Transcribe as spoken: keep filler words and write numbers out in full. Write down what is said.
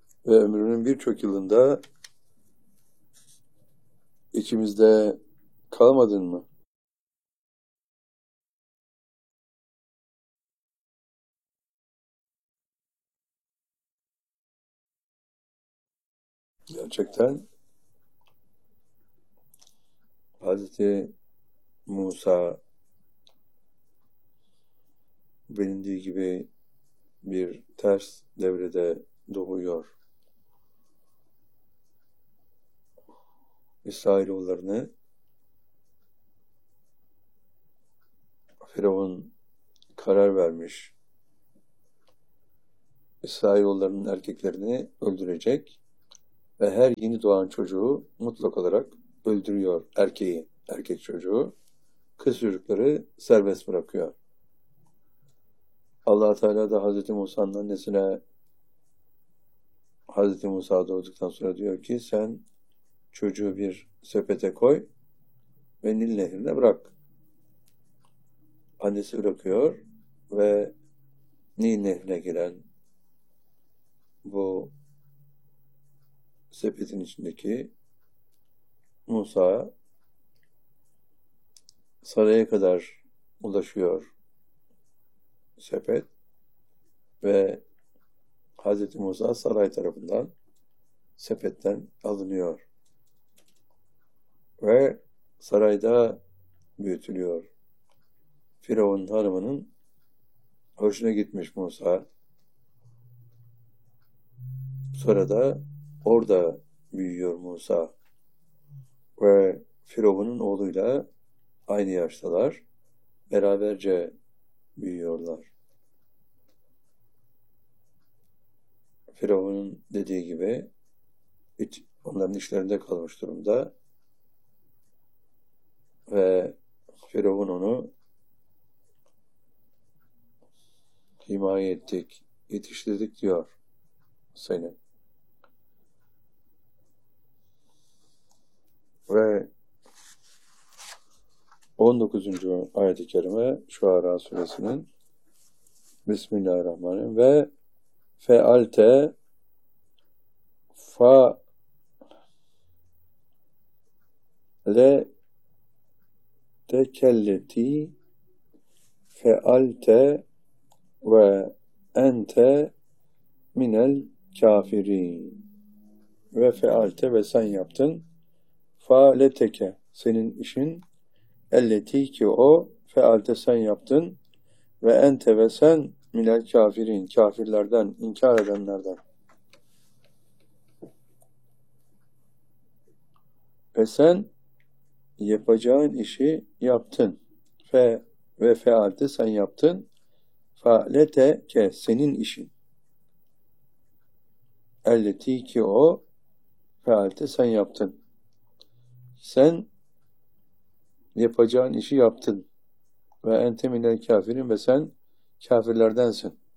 ve ömrünün birçok yılında içimizde kalmadın mı? Gerçekten Hazreti Musa bilindiği gibi bir ters devrede doğuyor. İsrailoğullarını Firavun karar vermiş. İsrailoğullarının erkeklerini öldürecek ve her yeni doğan çocuğu mutlak olarak öldürüyor erkeği, erkek çocuğu. Kız çocukları serbest bırakıyor. Allah Teala da Hazreti Musa'nın annesine Hazreti Musa doğduktan sonra diyor ki sen çocuğu bir sepete koy ve Nil Nehri'ne bırak. Annesi bırakıyor ve Nil Nehri'ne giren bu sepetin içindeki Musa saraya kadar ulaşıyor sepet ve Hazreti Musa saray tarafından sepetten alınıyor ve sarayda büyütülüyor. Firavun hanımının hoşuna gitmiş Musa. Sonra da orada büyüyor Musa ve Firavun'un oğluyla aynı yaştalar. Beraberce büyüyorlar. Firavun'un dediği gibi hiç onların işlerinde kalmış durumda ve Firavun onu himaye ettik, yetiştirdik diyor seni. Ve on dokuzuncu ayet-i kerime Şuara suresinin Bismillahirrahmanirrahim ve fealte fa le tekelleti fealte ve ente minel kafirin ve fealte ve sen yaptın faaleteke senin işin elleti ki o fealte sen yaptın ve ente ve sen minel kafirin kafirlerden inkar edenlerden ve sen yapacağın işi yaptın fe ve fealte sen yaptın faalete ke senin işin elleti ki o fealte sen yaptın sen yapacağın işi yaptın ve ente minel kafirin ve sen kafirlerdensin.